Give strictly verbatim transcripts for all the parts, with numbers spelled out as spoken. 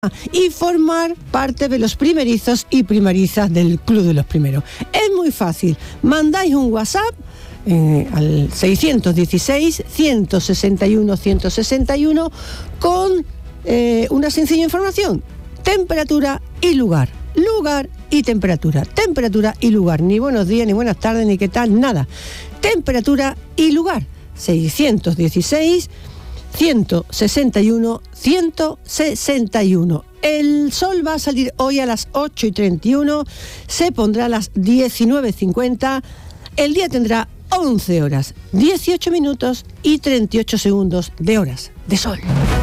y formar parte de los primerizos y primerizas del Club de los Primeros. Es muy fácil, mandáis un WhatsApp eh, al seiscientos dieciséis, ciento sesenta y uno, ciento sesenta y uno con eh, una sencilla información: temperatura y lugar, lugar y temperatura, temperatura y lugar, ni buenos días, ni buenas tardes, ni qué tal, nada, temperatura y lugar. Seiscientos dieciséis, ciento sesenta y uno, ciento sesenta y uno. El sol va a salir hoy a las ocho y treinta y uno, se pondrá a las diecinueve cincuenta, el día tendrá once horas, dieciocho minutos y treinta y ocho segundos de horas de sol.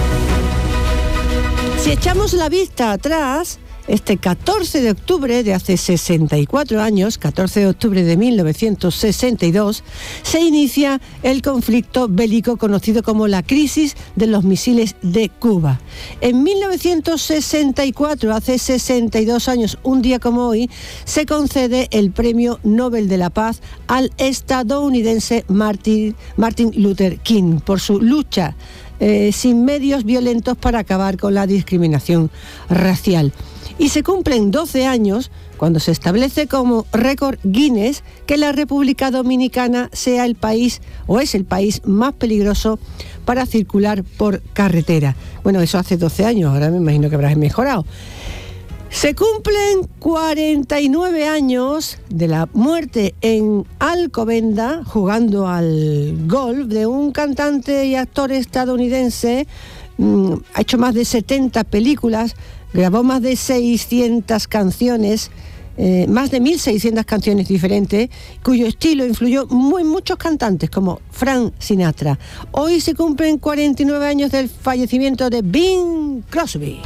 Si echamos la vista atrás, este catorce de octubre de hace sesenta y cuatro años, catorce de octubre de mil novecientos sesenta y dos, se inicia el conflicto bélico conocido como la crisis de los misiles de Cuba. En mil novecientos sesenta y cuatro, hace sesenta y dos años, un día como hoy, se concede el Premio Nobel de la Paz al estadounidense Martin, Martin Luther King por su lucha eh, sin medios violentos para acabar con la discriminación racial. Y se cumplen doce años cuando se establece como récord Guinness que la República Dominicana sea el país, o es el país más peligroso para circular por carretera. Bueno, eso hace doce años, ahora me imagino que habrás mejorado. Se cumplen cuarenta y nueve años de la muerte en Alcobendas, jugando al golf, de un cantante y actor estadounidense. Mmm, ha hecho más de setenta películas, grabó más de seiscientas canciones, eh, más de mil seiscientas canciones diferentes, cuyo estilo influyó muy muchos cantantes como Frank Sinatra. Hoy se cumplen cuarenta y nueve años del fallecimiento de Bing Crosby.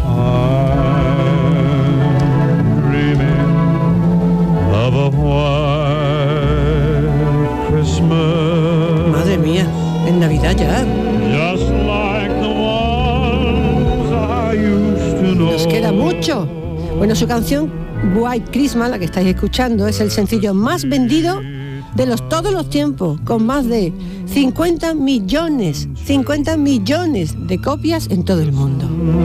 Madre mía, es Navidad ya. Nos queda mucho. Bueno, su canción White Christmas, la que estáis escuchando, es el sencillo más vendido de los todos los tiempos, con más de cincuenta millones, cincuenta millones de copias en todo el mundo.